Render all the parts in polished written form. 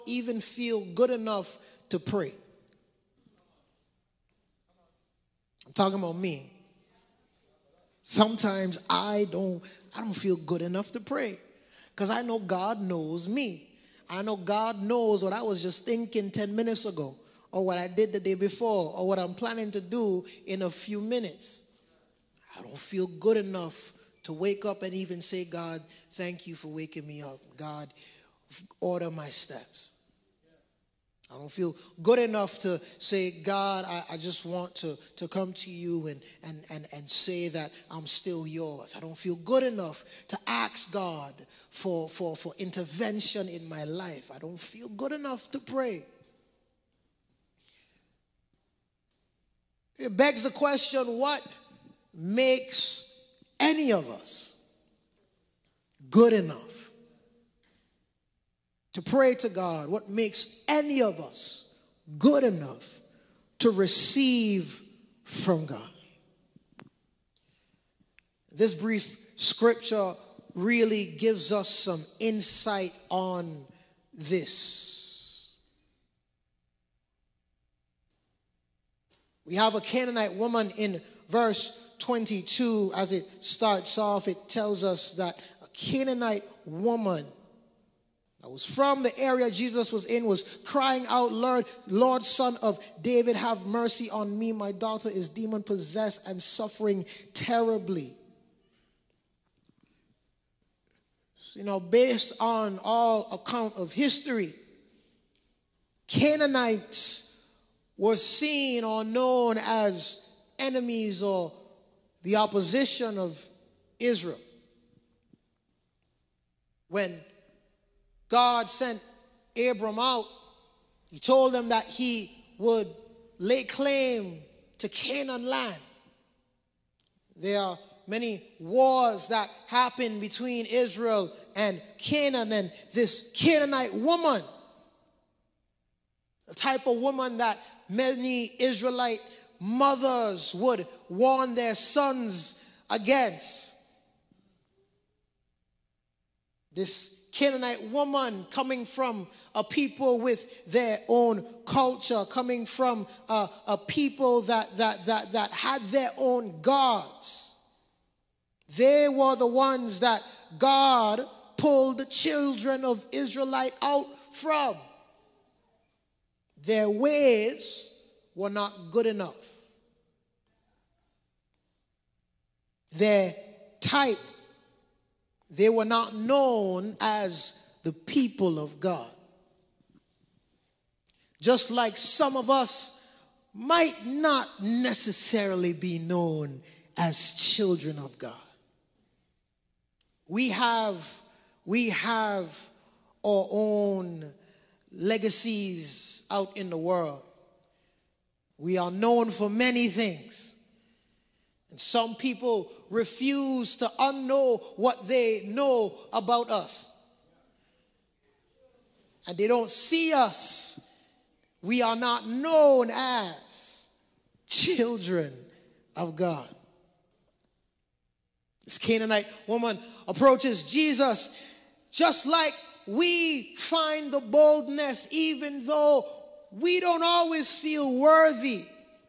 even feel good enough to pray. I'm talking about me. Sometimes I don't feel good enough to pray because I know God knows me. I know God knows what I was just thinking 10 minutes ago, or what I did the day before, or what I'm planning to do in a few minutes. I don't feel good enough to wake up and even say, God, thank you for waking me up. God, order my steps. I don't feel good enough to say, God, I just want to come to you and say that I'm still yours. I don't feel good enough to ask God for intervention in my life. I don't feel good enough to pray. It begs the question, what makes any of us good enough to pray to God? What makes any of us good enough to receive from God? This brief scripture really gives us some insight on this. We have a Canaanite woman in verse 22. As it starts off, it tells us that a Canaanite woman that was from the area Jesus was in was crying out, Lord, Son of David, have mercy on me. My daughter is demon-possessed and suffering terribly. Based on all account of history, Canaanites were seen or known as enemies or the opposition of Israel. When God sent Abram out, he told them that he would lay claim to Canaan land. There are many wars that happened between Israel and Canaan, and this Canaanite woman, the type of woman that many Israelite mothers would warn their sons against. This Canaanite woman coming from a people with their own culture, coming from a people that had their own gods. They were the ones that God pulled the children of Israelite out from. Their ways were not good enough. Their type, they were not known as the people of God. Just like some of us might not necessarily be known as children of God. We have our own legacies out in the world. We are known for many things. And some people refuse to unknow what they know about us. And they don't see us. We are not known as children of God. This Canaanite woman approaches Jesus just like we find the boldness, even though we don't always feel worthy.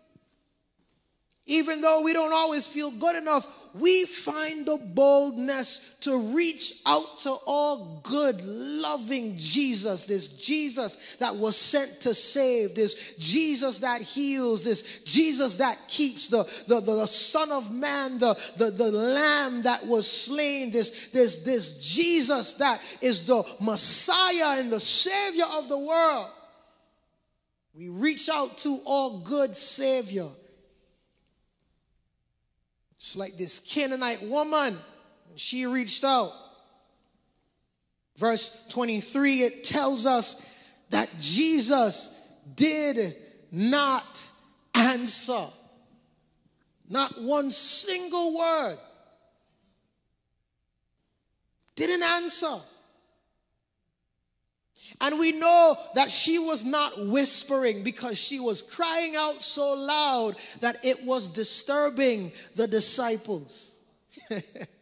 Even though we don't always feel good enough, we find the boldness to reach out to our good, loving Jesus. This Jesus that was sent to save. This Jesus that heals. This Jesus that keeps. The Son of Man, the Lamb that was slain. This Jesus that is the Messiah and the Savior of the world. We reach out to our good Savior. Just like this Canaanite woman, she reached out. Verse 23, it tells us that Jesus did not answer. Not one single word. Didn't answer. And we know that she was not whispering because she was crying out so loud that it was disturbing the disciples.